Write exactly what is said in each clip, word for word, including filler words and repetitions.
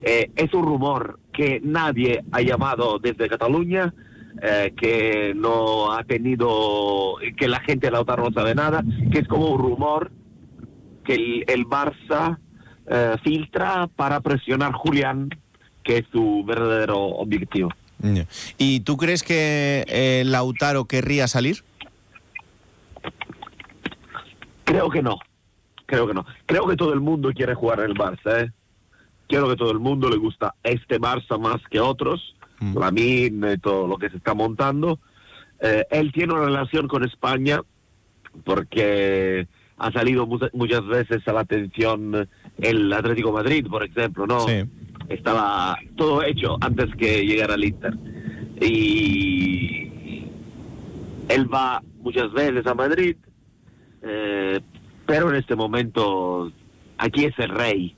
Eh, es un rumor que nadie ha llamado desde Cataluña, eh, que no ha tenido, que la gente de Lautaro no sabe nada, que es como un rumor que el, el Barça eh, filtra para presionar a Julián, que es su verdadero objetivo. ¿Y tú crees que eh, Lautaro querría salir? Creo que no, creo que no. Creo que todo el mundo quiere jugar en el Barça, ¿eh? Creo que todo el mundo le gusta este Barça más que otros, mm. Lamine y todo lo que se está montando. Eh, él tiene una relación con España porque ha salido mu- muchas veces a la atención el Atlético de Madrid, por ejemplo, ¿no? Sí. Estaba todo hecho antes que llegara al Inter. Y él va muchas veces a Madrid, eh, pero en este momento aquí es el rey.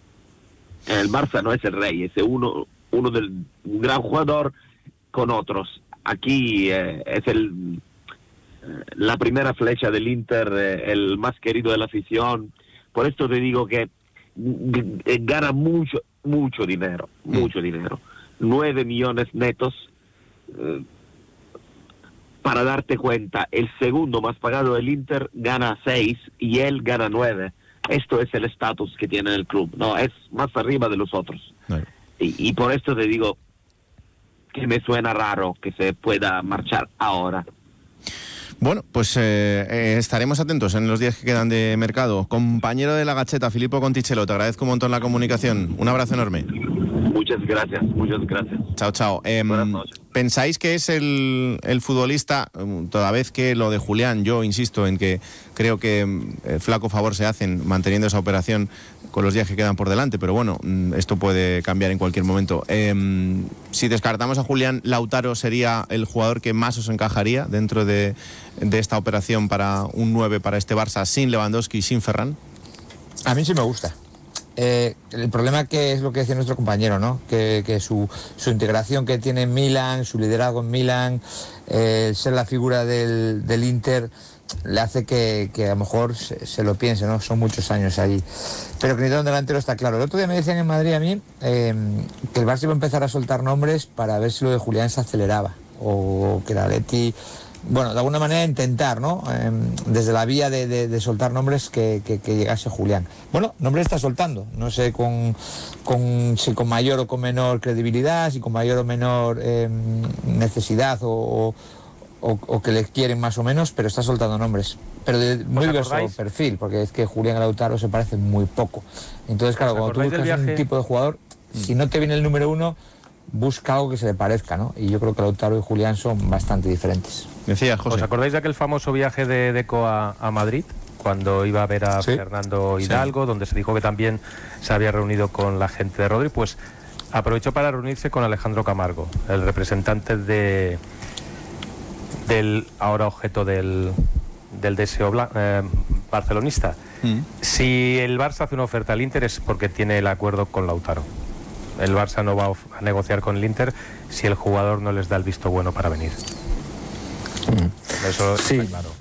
El Barça no es el rey, es uno, uno del un gran jugador con otros. Aquí eh, es el la primera flecha del Inter, eh, el más querido de la afición. Por esto te digo que g- gana mucho, mucho dinero, mucho mm. dinero. Nueve millones netos. Eh, para darte cuenta, el segundo más pagado del Inter gana seis y él gana nueve. Esto es el estatus que tiene el club, no, es más arriba de los otros. No. Y, y por esto te digo que me suena raro que se pueda marchar ahora. Bueno, pues eh, eh, estaremos atentos en los días que quedan de mercado. Compañero de La Gacheta, Filippo Conticello, te agradezco un montón la comunicación. Un abrazo enorme. Muchas gracias, muchas gracias. Chao, chao. Eh, Buenas noches. ¿Pensáis que es el, el futbolista, toda vez que lo de Julián, yo insisto en que creo que eh, flaco favor se hacen manteniendo esa operación con los días que quedan por delante, pero bueno, esto puede cambiar en cualquier momento. Eh, si descartamos a Julián, Lautaro sería el jugador que más os encajaría dentro de, de esta operación para un nueve para este Barça sin Lewandowski y sin Ferran. A mí sí me gusta. Eh, el problema que es lo que decía nuestro compañero, ¿no? Que, que su, su integración que tiene en Milan, su liderazgo en Milan, eh, ser la figura del, del Inter, le hace que, que a lo mejor se, se lo piense, ¿no? Son muchos años ahí. Pero que necesita un delantero está claro. El otro día me decían en Madrid a mí eh, que el Barça iba a empezar a soltar nombres para ver si lo de Julián se aceleraba. O que la Atleti... Bueno, de alguna manera intentar, ¿no? Eh, desde la vía de, de, de soltar nombres que, que, que llegase Julián. Bueno, nombres está soltando, no sé con, con si con mayor o con menor credibilidad, si con mayor o menor eh, necesidad o, o, o que le quieren más o menos, pero está soltando nombres. Pero de muy diverso perfil, porque es que Julián y Lautaro se parecen muy poco. Entonces, claro, cuando tú buscas un tipo de jugador, mm. si no te viene el número uno, busca algo que se le parezca, ¿no? Y yo creo que Lautaro y Julián son bastante diferentes. Decía José. ¿Os acordáis de aquel famoso viaje de Deco a, a Madrid? Cuando iba a ver a ¿Sí? Fernando Hidalgo, sí. donde se dijo que también se había reunido con la gente de Rodri, pues aprovechó para reunirse con Alejandro Camargo, el representante de del ahora objeto del, del deseo blan, eh, barcelonista. Mm. Si el Barça hace una oferta al Inter es porque tiene el acuerdo con Lautaro. El Barça no va a negociar con el Inter si el jugador no les da el visto bueno para venir. Mm. Eso sí. está claro.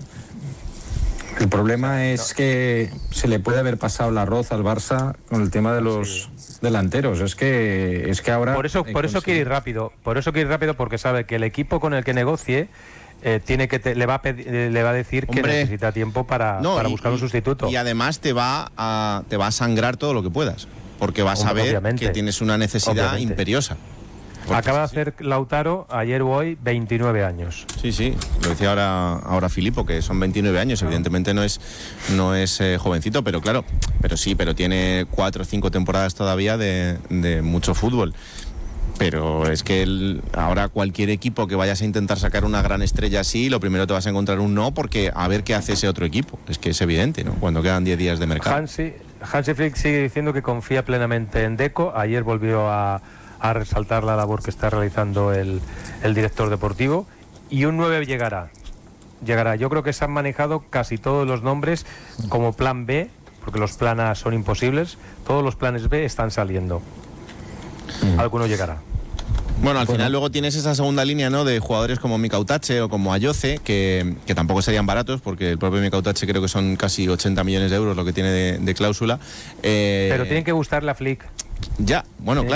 El problema es que se le puede haber pasado el arroz al Barça con el tema de los sí. delanteros. Es que es que ahora por eso por eso quiere ir rápido, por eso quiere ir rápido porque sabe que el equipo con el que negocie eh, tiene que te, le va a pedir, le va a decir Hombre, que necesita tiempo para, no, para y, buscar un sustituto. Y además te va a te va a sangrar todo lo que puedas, porque vas Hombre, a ver obviamente. que tienes una necesidad obviamente. imperiosa. Acaba de hacer Lautaro ayer o hoy veintinueve años. Sí, sí, lo decía ahora ahora Filippo, que son veintinueve años, evidentemente no es no es eh, jovencito, pero claro, pero sí, pero tiene cuatro o cinco temporadas todavía de, de mucho fútbol. Pero es que el, ahora cualquier equipo que vayas a intentar sacar una gran estrella así, lo primero te vas a encontrar un no, porque a ver qué hace ese otro equipo. Es que es evidente, ¿no? Cuando quedan diez días de mercado. Hansi, Hansi Flick sigue diciendo que confía plenamente en Deco. Ayer volvió a a resaltar la labor que está realizando el, el director deportivo, y un nueve llegará llegará, yo creo que se han manejado casi todos los nombres como plan B, porque los plan A son imposibles, todos los planes B están saliendo, mm. alguno llegará. Bueno, al bueno. final luego tienes esa segunda línea, ¿no?, de jugadores como Mika Utache o como Ayoce, que, que tampoco serían baratos, porque el propio Mika Utache creo que son casi ochenta millones de euros lo que tiene de, de cláusula. Eh, Pero tienen que gustarle a Flick. Ya, bueno, claro.